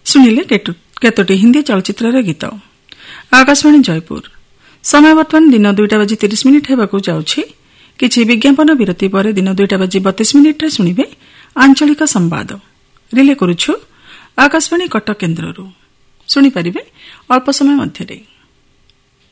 ଶୁଣିଲେ କେତୋଟି ହିନ୍ଦୀ ଚଳଚ୍ଚିତ୍ରର ଗୀତ। ଆକାଶବାଣୀ ଜୟପୁର। ସମୟ ବର୍ତ୍ତମାନ ଦିନ 2:30 ହେବାକୁ ଯାଉଛି। କିଛି ବିଜ୍ଞାପନ ବିରତି ପରେ ଦିନ 2:32 ଶୁଣିବେ ଆଞ୍ଚଳିକ ସମ୍ବାଦ। ରିଲେ କରୁଛୁ ଆକାଶବାଣୀ କଟକ କେନ୍ଦ୍ରରୁ। ଶୁଣିପାରିବେ ଅଳ୍ପ ସମୟ ମଧ୍ୟରେ।